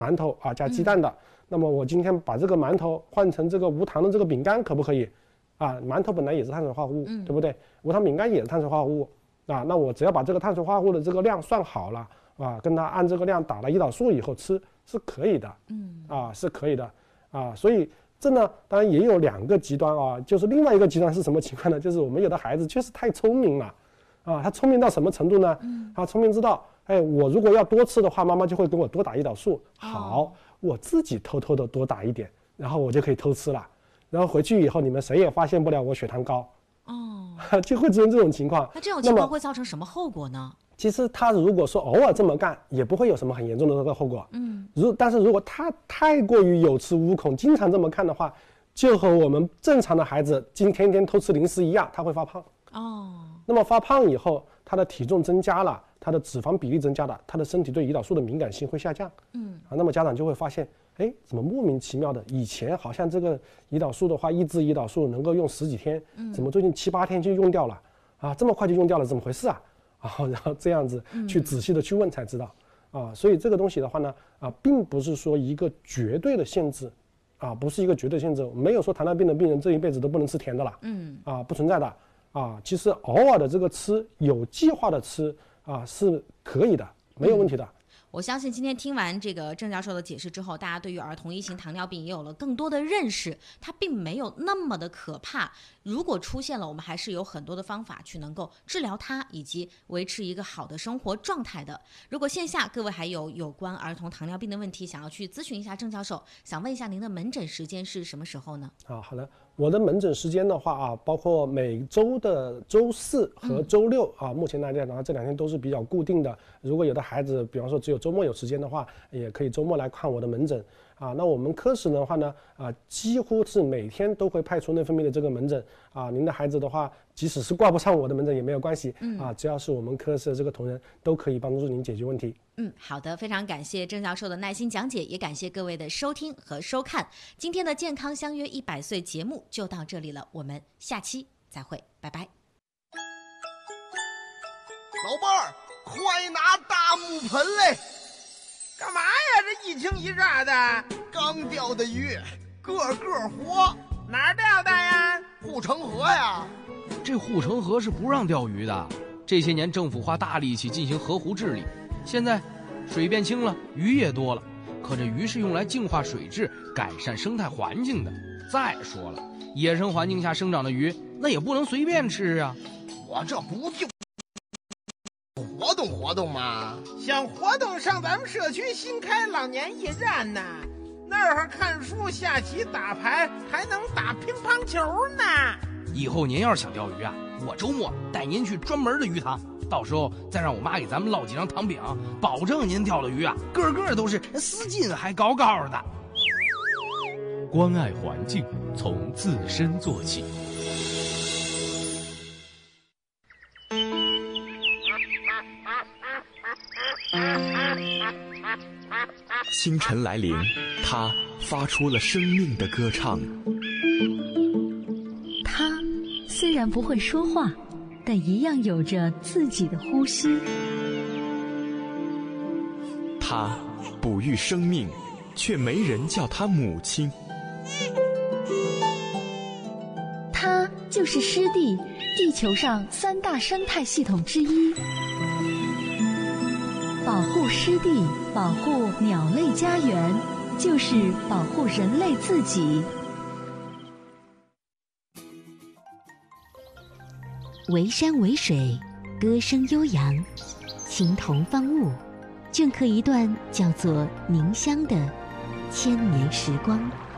馒头啊加鸡蛋的，那么我今天把这个馒头换成这个无糖的这个饼干可不可以？啊，馒头本来也是碳水化合物，对不对？无糖饼干也是碳水化合物啊，那我只要把这个碳水化合物的这个量算好了啊，跟它按这个量打了胰岛素以后吃是可以的，是可以的啊，所以这呢当然也有2个极端啊，就是另外一个极端是什么情况呢？就是我们有的孩子确实太聪明了啊，他聪明到什么程度呢？他聪明知道，哎，我如果要多吃的话，妈妈就会给我多打胰岛素，好，我自己偷偷的多打一点，然后我就可以偷吃了。然后回去以后，你们谁也发现不了我血糖高，就会出现这种情况。 那这种情况会造成什么后果呢？ 其实他如果说偶尔这么干，也不会有什么很严重的这个后果。但是如果他太过于有恃无恐，经常这么干的话，就和我们正常的孩子天天偷吃零食一样，他会发胖。那么发胖以后，他的体重增加了，他的脂肪比例增加了，他的身体对胰岛素的敏感性会下降。那么家长就会发现，哎，怎么莫名其妙的？以前好像这个胰岛素的话，抑制胰岛素能够用10几天，怎么最近7、8天就用掉了？啊，这么快就用掉了，怎么回事啊？然后这样子去仔细的去问才知道。所以这个东西的话呢，并不是说一个绝对的限制，不是一个绝对限制，没有说糖尿病的病人这一辈子都不能吃甜的了，不存在的。其实偶尔的这个吃，有计划的吃是可以的，没有问题的。 我相信今天听完这个郑教授的解释之后，大家对于儿童1型糖尿病也有了更多的认识，它并没有那么的可怕。如果出现了，我们还是有很多的方法去能够治疗它，以及维持一个好的生活状态的。如果线下各位还有关儿童糖尿病的问题想要去咨询一下郑教授，想问一下您的门诊时间是什么时候呢？ 好的，我的门诊时间的话包括每周的周4和周6目前来讲的话，这2天都是比较固定的。如果有的孩子，比方说只有周末有时间的话，也可以周末来看我的门诊。那我们科室的话呢，几乎是每天都会派出内分泌的这个门诊。您的孩子的话，即使是挂不上我的门诊也没有关系。只要是我们科室的这个同仁，都可以帮助您解决问题。 好的，非常感谢郑教授的耐心讲解，也感谢各位的收听和收看。今天的健康相约100岁节目就到这里了，我们下期再会，拜拜。 老伴儿，快拿大木盆来！ 干嘛呀？这一惊一乍的， 刚钓的鱼，个个活。 哪儿钓的呀？ 护城河呀。 这护城河是不让钓鱼的。这些年政府花大力气进行河湖治理，现在水变清了，鱼也多了。可这鱼是用来净化水质、改善生态环境的。再说了，野生环境下生长的鱼，那也不能随便吃啊。 我这不就活动活动吗？ 想活动上咱们社区新开老年驿站呢，那儿看书、下棋、打牌，还能打乒乓球呢。 以后您要是想钓鱼我周末带您去专门的鱼塘，到时候再让我妈给咱们烙几张糖饼，保证您钓的鱼个个都是丝劲还高高的。 关爱环境，从自身做起。 清晨来临，它发出了生命的歌唱。 它虽然不会说话，但一样有着自己的呼吸。 它哺育生命，却没人叫它母亲。 它就是湿地，地球上3大生态系统之一。保护湿地，保护鸟类家园，就是保护人类自己。 围山围水，歌声悠扬，青铜方物，镌刻一段叫做凝香的千年时光。